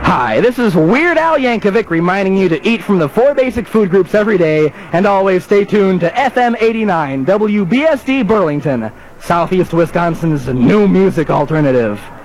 Hi, this is Weird Al Yankovic reminding you to eat from the 4 basic food groups every day, and always stay tuned to FM 89 WBSD Burlington, Southeast Wisconsin's new music alternative.